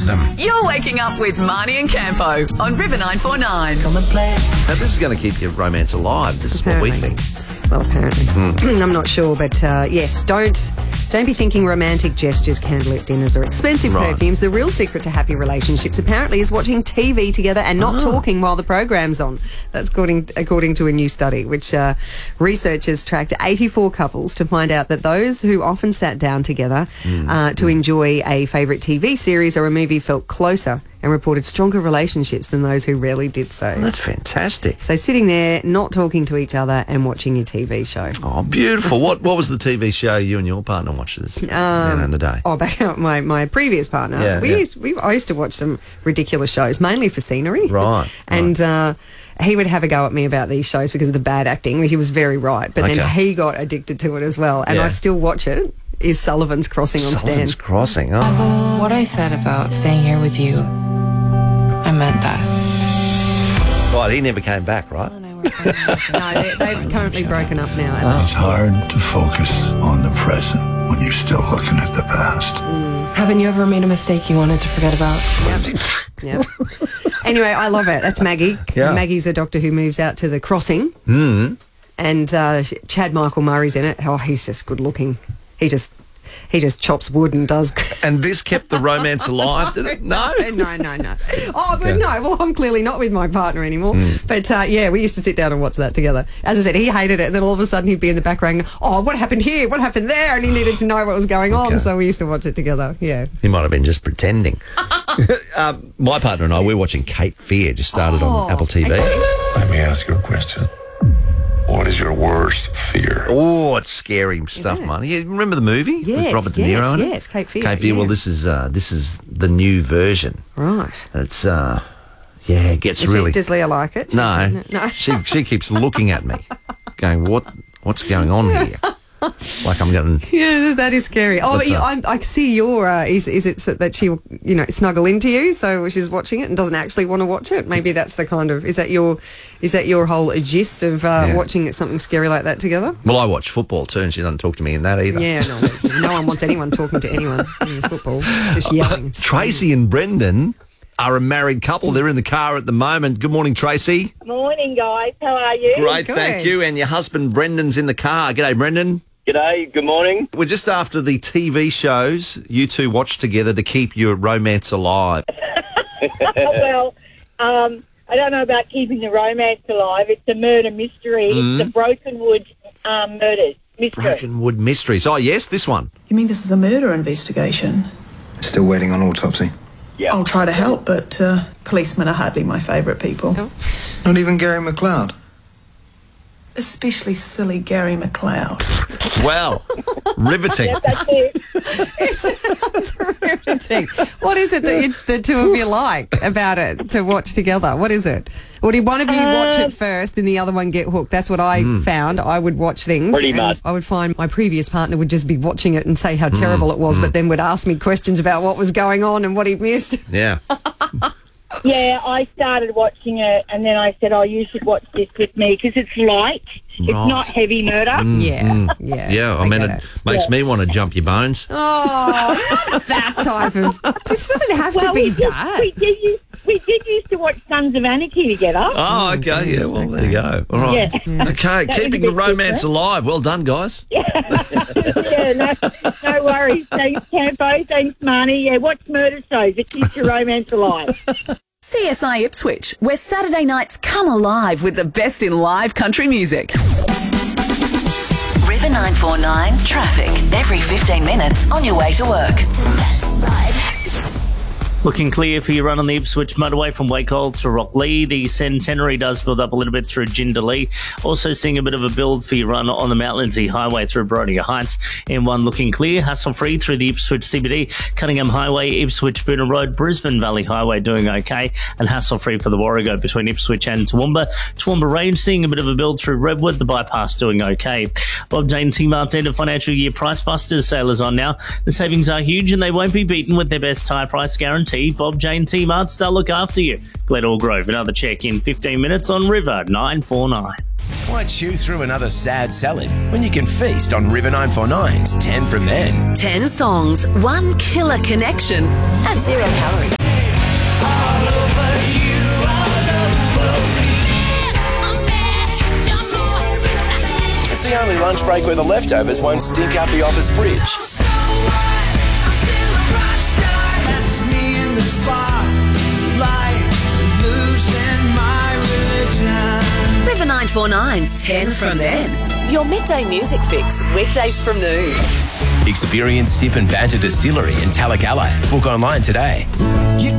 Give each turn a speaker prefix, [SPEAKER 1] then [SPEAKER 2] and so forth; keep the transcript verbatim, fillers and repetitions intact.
[SPEAKER 1] them.
[SPEAKER 2] You're waking up with Marnie and Campo on River nine four nine.
[SPEAKER 1] Come and play.
[SPEAKER 3] Now, this is going to keep your romance alive. This is
[SPEAKER 4] Apparently.
[SPEAKER 3] what we think.
[SPEAKER 4] Well, apparently. I'm not sure, but uh, yes, don't don't be thinking romantic gestures, candlelit dinners or expensive
[SPEAKER 3] Right.
[SPEAKER 4] perfumes. The real secret to happy relationships apparently is watching T V together and not
[SPEAKER 3] Oh.
[SPEAKER 4] talking while the program's on. That's according, according to a new study, which uh, researchers tracked eighty-four couples to find out that those who often sat down together
[SPEAKER 3] Mm.
[SPEAKER 4] uh, to enjoy a favourite T V series or a movie felt closer and reported stronger relationships than those who rarely did so.
[SPEAKER 3] That's fantastic.
[SPEAKER 4] So sitting there, not talking to each other and watching your T V show.
[SPEAKER 3] Oh, beautiful. What what was the T V show you and your partner watched this um, in the day?
[SPEAKER 4] Oh, back out my, my previous partner.
[SPEAKER 3] Yeah,
[SPEAKER 4] we
[SPEAKER 3] yeah.
[SPEAKER 4] used we I used to watch some ridiculous shows, mainly for scenery.
[SPEAKER 3] Right,
[SPEAKER 4] and uh, he would have a go at me about these shows because of the bad acting. He was very right, but
[SPEAKER 3] Okay.
[SPEAKER 4] then he got addicted to it as well. And
[SPEAKER 3] Yeah.
[SPEAKER 4] I still watch it. Is Sullivan's Crossing on
[SPEAKER 3] Sullivan's
[SPEAKER 4] Stan?
[SPEAKER 3] Crossing. Oh.
[SPEAKER 5] What I said about staying here with you, I meant that.
[SPEAKER 3] Right, he never came back, right?
[SPEAKER 4] No, they, they've currently broken up now.
[SPEAKER 1] It's hard to focus on the present when you're still looking at the past.
[SPEAKER 5] Haven't you ever made a mistake you wanted to forget about?
[SPEAKER 4] Yep. Anyway, I love it. That's Maggie.
[SPEAKER 3] Yeah.
[SPEAKER 4] Maggie's a doctor who moves out to the Crossing.
[SPEAKER 3] Mm.
[SPEAKER 4] And uh, Chad Michael Murray's in it. Oh, he's just good looking. He just he just chops wood and does.
[SPEAKER 3] And this kept the romance alive, did it? No?
[SPEAKER 4] no, no, no. Oh, but no. Well, I'm clearly not with my partner anymore. But uh, yeah, we used to sit down and watch that together. As I said, he hated it. And then all of a sudden he'd be in the background. Oh, what happened here? What happened there? And he needed to know what was going on.
[SPEAKER 3] Okay.
[SPEAKER 4] So we used to watch it together. Yeah.
[SPEAKER 3] He might have been just pretending. um, my partner and I, we're watching Cape Fear, just started
[SPEAKER 4] Oh,
[SPEAKER 3] on Apple T V.
[SPEAKER 4] okay.
[SPEAKER 1] Let me ask you a question. What is your worst fear?
[SPEAKER 3] Oh, it's scary stuff,
[SPEAKER 4] it?
[SPEAKER 3] man. You remember the movie
[SPEAKER 4] Yes,
[SPEAKER 3] with Robert De
[SPEAKER 4] yes,
[SPEAKER 3] Niro in it?
[SPEAKER 4] yes, Cape Fear,
[SPEAKER 3] Cape Fear.
[SPEAKER 4] yeah.
[SPEAKER 3] Well, this is uh, this is the new version.
[SPEAKER 4] Right.
[SPEAKER 3] It's uh, yeah, it gets
[SPEAKER 4] Does,
[SPEAKER 3] really.
[SPEAKER 4] she, does Leah like it?
[SPEAKER 3] no,
[SPEAKER 4] No.
[SPEAKER 3] she she keeps looking at me, going, "What what's going on here?" Like I'm going.
[SPEAKER 4] Yeah, that is scary. Oh,
[SPEAKER 3] What's
[SPEAKER 4] but you,
[SPEAKER 3] up?
[SPEAKER 4] I, I see your. Uh, is is it so that she, you know, snuggle into you so she's watching it and doesn't actually want to watch it? Maybe that's the kind of. Is that your, is that your whole gist of uh,
[SPEAKER 3] Yeah.
[SPEAKER 4] watching something scary like that together?
[SPEAKER 3] Well, I watch football too, and she doesn't talk to me in that either.
[SPEAKER 4] Yeah, no, no one wants anyone talking to anyone in football. It's just yelling.
[SPEAKER 3] Tracy and Brendan are a married couple. They're in the car at the moment. Good morning, Tracy.
[SPEAKER 6] Morning, guys. How are you?
[SPEAKER 3] Great,
[SPEAKER 4] Good.
[SPEAKER 3] thank you. And your husband Brendan's in the car. G'day, Brendan.
[SPEAKER 6] G'day. Good morning.
[SPEAKER 3] We're just after the T V shows you two watch together to keep your romance alive.
[SPEAKER 6] Well, um, I don't know about keeping the romance alive. It's a murder mystery. It's the Brokenwood um, murders mystery.
[SPEAKER 3] Broken Wood Mysteries. Oh, yes, this one.
[SPEAKER 7] You mean this is a murder investigation?
[SPEAKER 1] Still waiting on autopsy.
[SPEAKER 6] Yeah.
[SPEAKER 7] I'll try to help, but uh, policemen are hardly my favourite people.
[SPEAKER 1] Not even Gary McLeod.
[SPEAKER 7] Especially silly Gary McLeod.
[SPEAKER 3] Well, riveting.
[SPEAKER 6] That's it.
[SPEAKER 4] It sounds riveting. What is it that you, the two of you like about it to watch together? What is it? Or did one of you watch it first and the other one get hooked? That's what I found. I would watch things.
[SPEAKER 6] Pretty
[SPEAKER 4] and
[SPEAKER 6] much.
[SPEAKER 4] I would find my previous partner would just be watching it and say how terrible it was, but then would ask me questions about what was going on and what he'd missed.
[SPEAKER 3] Yeah.
[SPEAKER 6] Yeah, I started watching it, and then I said, "Oh, you should watch this with me because it's light. It's
[SPEAKER 3] Right.
[SPEAKER 6] not heavy murder."
[SPEAKER 4] Yeah, yeah.
[SPEAKER 3] Yeah, I, mean,
[SPEAKER 4] get
[SPEAKER 3] it, makes
[SPEAKER 6] Yeah.
[SPEAKER 3] me want to jump your bones.
[SPEAKER 4] Oh, not that type of... This doesn't have to
[SPEAKER 6] Well,
[SPEAKER 4] be
[SPEAKER 6] we did,
[SPEAKER 4] that.
[SPEAKER 6] we did used, we did used to watch Sons of Anarchy together.
[SPEAKER 3] Oh, okay. Yeah, well, there you go. All right.
[SPEAKER 6] Yeah.
[SPEAKER 3] Okay,
[SPEAKER 6] was
[SPEAKER 3] keeping
[SPEAKER 6] a
[SPEAKER 3] the
[SPEAKER 6] bit
[SPEAKER 3] romance
[SPEAKER 6] different.
[SPEAKER 3] alive. Well done, guys.
[SPEAKER 6] Yeah, no, no worries. Thanks, Campo. Thanks, Marnie. Yeah, watch murder shows. It keeps your romance alive.
[SPEAKER 2] C S I Ipswich, where Saturday nights come alive with the best in live country music. River nine four nine traffic every fifteen minutes on your way to work.
[SPEAKER 8] Looking clear for your run on the Ipswich motorway from Wakehold to Rocklea. The Centenary does build up a little bit through Jindalee. Also seeing a bit of a build for your run on the Mount Lindsay Highway through Boronia Heights. M one looking clear, hassle-free through the Ipswich C B D. Cunningham Highway, Ipswich Boonah Road, Brisbane Valley Highway doing okay. And hassle-free for the Warrego between Ipswich and Toowoomba. Toowoomba Range seeing a bit of a build through Redwood. The bypass doing okay. Bob Jane T-Mart's end of financial year Price Busters sale is on now. The savings are huge and they won't be beaten with their best tyre price guarantee. Bob Jane T-Marts, they'll look after you. Glenelg Grove, another check in fifteen minutes on River nine four nine.
[SPEAKER 9] Why chew through another sad salad when you can feast on River nine four nine's ten from then?
[SPEAKER 2] ten songs, one killer connection at zero calories.
[SPEAKER 9] the only lunch break where the leftovers won't stink up the office fridge.
[SPEAKER 2] River nine four nine's ten from then. Your midday music fix, weekdays from noon.
[SPEAKER 9] Experience Sip and Banter Distillery in Talagalla. Book online today.